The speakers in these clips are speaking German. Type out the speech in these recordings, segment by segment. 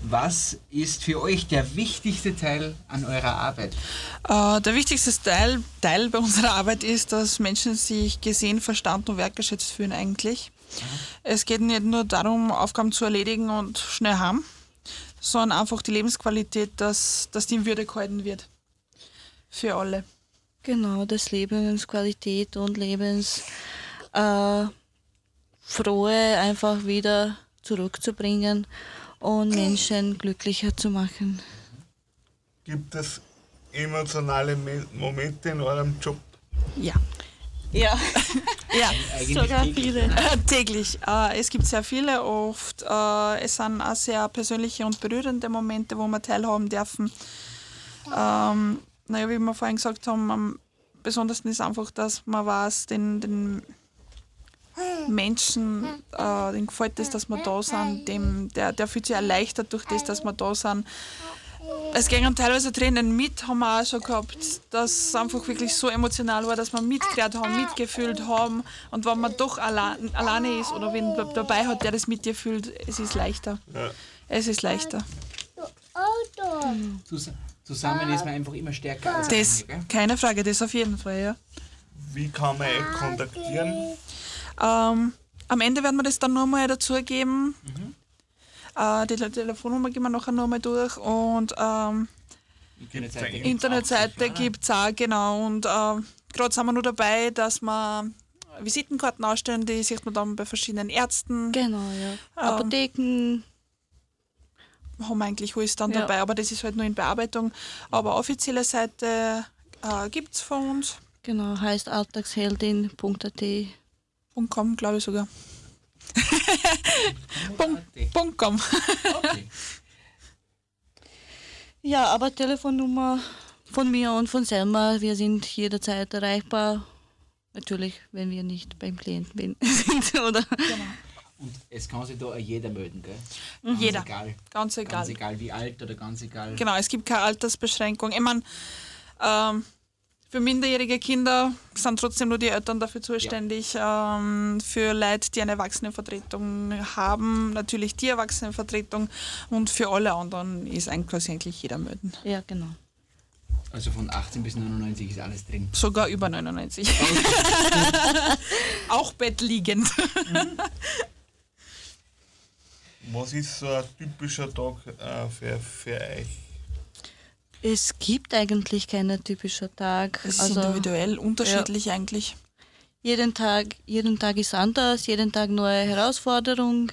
Was ist für euch der wichtigste Teil an eurer Arbeit? Der wichtigste Teil bei unserer Arbeit ist, dass Menschen sich gesehen, verstanden und wertgeschätzt fühlen eigentlich. Ja. Es geht nicht nur darum, Aufgaben zu erledigen und schnell haben, sondern einfach die Lebensqualität, dass die in Würde gehalten wird. Für alle. Genau, das Lebensqualität und Lebensfrohe einfach wieder zurückzubringen und Menschen glücklicher zu machen. Gibt es emotionale Momente in eurem Job? Ja. Ja, ja. Sogar viele. Täglich. Es gibt sehr viele, oft. Es sind auch sehr persönliche und berührende Momente, wo wir teilhaben dürfen. Wie wir vorhin gesagt haben, am besondersten ist einfach, dass man weiß, den Menschen, denen gefällt es, dass wir da sind, der fühlt sich erleichtert durch das, dass wir da sind. Es gingen teilweise Tränen mit, haben wir auch schon gehabt, dass es einfach wirklich so emotional war, dass wir mitgehört haben, mitgefühlt haben, und wenn man doch alleine ist oder wen dabei hat, der das mit dir fühlt, es ist leichter. Ja. Es ist leichter. Zusammen ist man einfach immer stärker als das, alleine, gell? Keine Frage, das auf jeden Fall, ja. Wie kann man euch kontaktieren? Am Ende werden wir das dann nochmal dazugeben. Die Telefonnummer gehen wir nachher nochmal durch, und Internetseite gibt es auch, genau. Und gerade sind wir nur dabei, dass wir Visitenkarten ausstellen, die sieht man dann bei verschiedenen Ärzten. Genau, ja. Apotheken. Haben wir eigentlich alles dann dabei, aber das ist halt nur in Bearbeitung. Aber offizielle Seite gibt es von uns. Genau, heißt alltagsheldin.at. .com, glaube ich sogar. .com. Okay. Ja, aber Telefonnummer von mir und von Selma, wir sind jederzeit erreichbar. Natürlich, wenn wir nicht beim Klienten sind, oder? Genau. Und es kann sich da auch jeder melden, gell? Jeder. Egal. Ganz egal. Ganz egal wie alt oder ganz egal. Genau, es gibt keine Altersbeschränkung. Ich meine, für minderjährige Kinder sind trotzdem nur die Eltern dafür zuständig. Ja. Für Leute, die eine Erwachsenenvertretung haben, natürlich die Erwachsenenvertretung. Und für alle anderen ist eigentlich jeder melden. Ja, genau. Also von 18 bis 99 ist alles drin. Sogar über 99. Auch bettliegend. Was ist so ein typischer Tag für euch? Es gibt eigentlich keinen typischen Tag. Es ist individuell, unterschiedlich eigentlich. Jeden Tag ist anders, jeden Tag neue Herausforderung,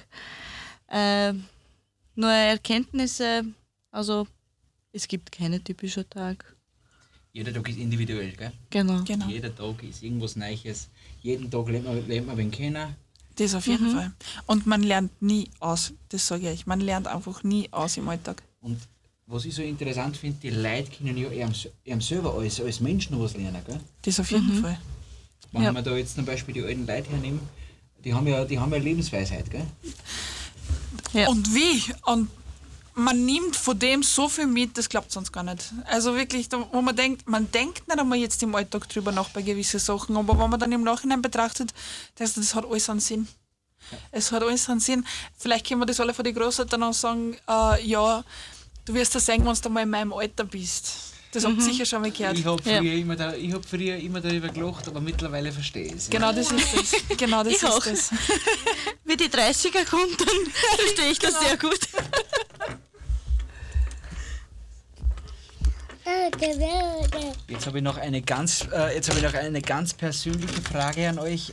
neue Erkenntnisse. Also es gibt keinen typischen Tag. Jeder Tag ist individuell, gell? Genau. Jeder Tag ist irgendwas Neues. Jeden Tag lernt man wen kennen. Das auf jeden Fall. Und man lernt nie aus, das sage ich. Man lernt einfach nie aus im Alltag. Und was ich so interessant finde, die Leute können ja eben selber als Mensch noch was lernen, gell? Das auf jeden Fall. Wenn man da jetzt zum Beispiel die alten Leute hernehmen, die haben ja Lebensweisheit, gell? Ja. Und wie? Und man nimmt von dem so viel mit, das glaubt sonst gar nicht. Also wirklich, wo man denkt nicht einmal jetzt im Alltag drüber nach bei gewissen Sachen, aber wenn man dann im Nachhinein betrachtet, das hat alles einen Sinn. Ja. Es hat alles einen Sinn. Vielleicht können wir das alle von den Großeltern auch sagen, ja, du wirst das sehen, wenn du mal in meinem Alter bist. Das habt ihr sicher schon mal gehört. Ich habe früher immer darüber gelacht, aber mittlerweile verstehe ich es. Genau, das ist das. Genau, das ich ist auch. das. Wie die 30er kommt, dann verstehe ich das sehr gut. Jetzt habe ich noch eine ganz persönliche Frage an euch.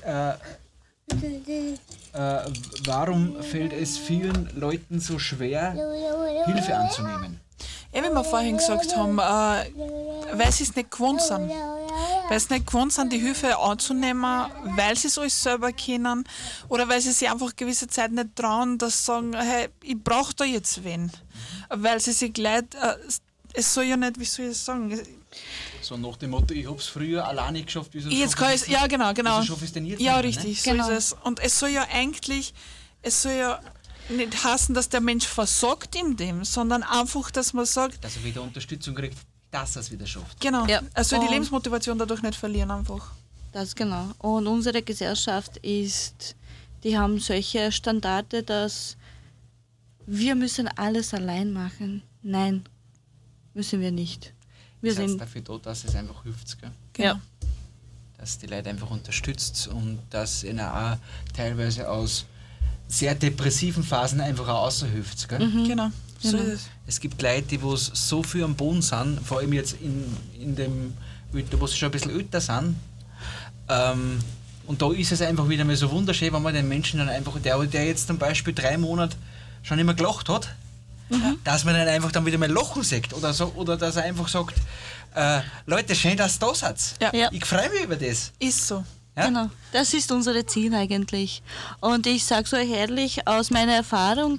Warum fällt es vielen Leuten so schwer, Hilfe anzunehmen? Wie wir vorhin gesagt haben, weil sie es nicht gewohnt sind. Weil sie nicht gewohnt sind, die Hilfe anzunehmen, weil sie es alles selber kennen oder weil sie sich einfach gewisse Zeit nicht trauen, dass sie sagen, hey, ich brauche da jetzt wen. Weil sie sich gleich, es soll ja nicht, wie soll ich es sagen? So nach dem Motto, ich habe es früher alleine geschafft, wieso jetzt kann ich, ja genau. Wieso schaffe ich es denn jetzt ja, nicht, richtig, ne? so ist es. Und es soll ja nicht heißen, dass der Mensch versagt in dem, sondern einfach, dass man sagt, dass er wieder Unterstützung kriegt, dass er es wieder schafft. Genau, ja. er soll die Lebensmotivation dadurch nicht verlieren einfach. Das genau. Und unsere Gesellschaft die haben solche Standarde, dass wir müssen alles allein machen. Nein, müssen wir nicht. Wir Seid sind dafür da, dass es einfach hilft, gell? ja. Dass die Leute einfach unterstützt und dass ihnen auch teilweise aus sehr depressiven Phasen einfach auch außerhilft, gell? Genau, so Genau. ist es. Es gibt Leute, die wo's so viel am Boden sind, vor allem jetzt in dem Alter, wo sie schon ein bisschen älter sind. Und da ist es einfach wieder mal so wunderschön, wenn man den Menschen dann einfach, der jetzt zum Beispiel 3 Monate schon immer gelacht hat, dass man dann einfach dann wieder mal lachen sieht oder so, oder dass er einfach sagt, Leute, schön, dass ihr da seid. Ja. Ja. Ich freue mich über das. Ist so. Ja? Genau, das ist unser Ziel eigentlich. Und ich sage so ehrlich, aus meiner Erfahrung,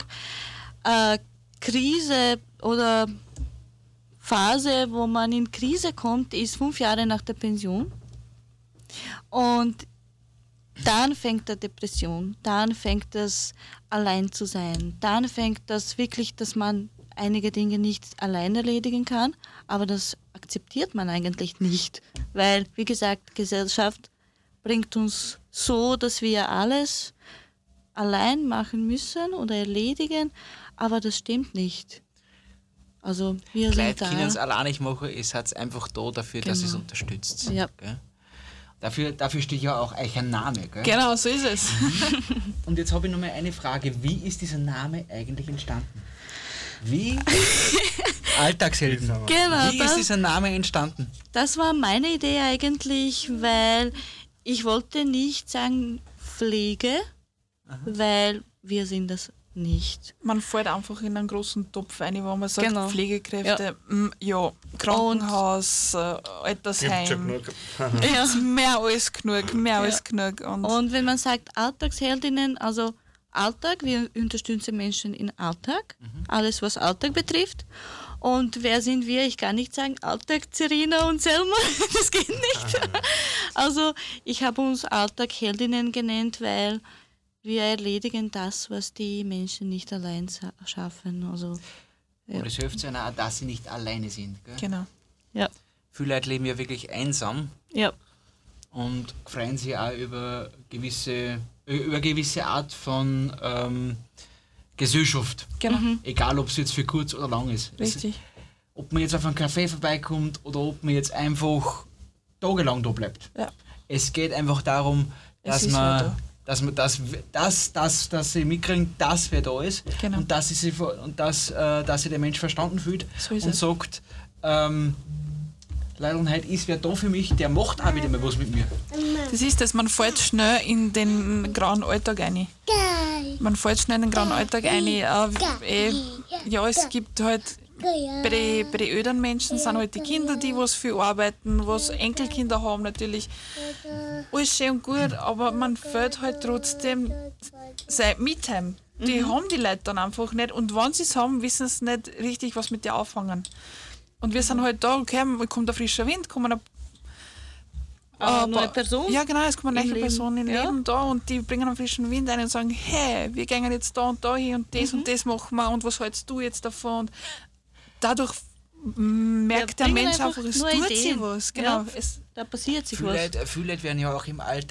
Krise oder Phase, wo man in Krise kommt, ist 5 Jahre nach der Pension. Und dann fängt die Depression, dann fängt das allein zu sein, dann fängt das wirklich, dass man einige Dinge nicht allein erledigen kann, aber das akzeptiert man eigentlich nicht, weil, wie gesagt, Gesellschaft bringt uns so, dass wir alles allein machen müssen oder erledigen, aber das stimmt nicht. Also wir sind Leute können es da. allein nicht machen, ihr seid einfach da dafür, dass ihr es Genau. unterstützt. Ja. Gell? Dafür steht ja auch euch ein Name. Gell? Genau, so ist es. Und jetzt habe ich noch mal eine Frage. Wie ist dieser Name eigentlich entstanden? Wie? Alltagshelden. Genau, Wie ist dieser Name entstanden? das war meine Idee eigentlich, weil ich wollte nicht sagen Pflege, weil wir sind das nicht. Man fällt einfach in einen großen Topf rein, wo man sagt, Genau. Pflegekräfte, ja, Krankenhaus, Altersheim. Gibt schon genug. Ja. Mehr als genug, mehr als genug. Und wenn man sagt Alltagsheldinnen, also Alltag, wir unterstützen Menschen im Alltag, alles was Alltag betrifft. Und wer sind wir? Ich kann nicht sagen Alltag Serena und Selma, das geht nicht. Also ich habe uns Alltagheldinnen genannt, weil wir erledigen das, was die Menschen nicht allein schaffen. Also, ja. Und es hilft ihnen auch, dass sie nicht alleine sind. Gell? Genau. Ja. Viele Leute leben ja wirklich einsam Ja. und freuen sich auch über gewisse Art von Gesellschaft. Genau. Egal, ob es jetzt für kurz oder lang ist. Richtig. Ob man jetzt auf einen Café vorbeikommt oder ob man jetzt einfach tagelang da bleibt. Ja. Es geht einfach darum, Es dass ist man, halt dass sie mitkriegen, dass wer da ist Genau. und dass sich der Mensch verstanden fühlt So ist und es. sagt, Leidl, heute ist wer da für mich, der macht auch wieder mal was mit mir. Das ist das, man fällt schnell in den grauen Alltag rein. Man fällt schnell in den grauen Alltag rein. Ja, es gibt halt, bei den älteren Menschen sind halt die Kinder, die was viel arbeiten, was Enkelkinder haben natürlich. Alles schön und gut, aber man fällt halt trotzdem sein Me-Time. Die haben die Leute dann einfach nicht. Und wenn sie es haben, wissen sie nicht richtig, was mit dir anfangen. Und wir sind halt da, okay, kommt ein frischer Wind, kommen Eine neue Person. Ja, genau, es kommen im neue Leben. Personen im Ja. Leben da und die bringen einen frischen Wind ein und sagen, hey, wir gehen jetzt da und da hin und das machen wir und was hältst du jetzt davon? Und dadurch merkt der bringen Mensch einfach einfach, es nur tut Ideen. sich was. Genau. Ja. Es, Da passiert sich Viele was. Leute werden ja auch im Alltag